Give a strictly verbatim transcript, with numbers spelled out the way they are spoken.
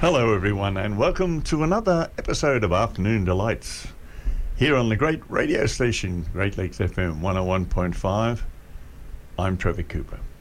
Hello everyone and welcome to another episode of Afternoon Delights here on the great radio station Great Lakes F M one oh one point five. I'm Trevor Cooper.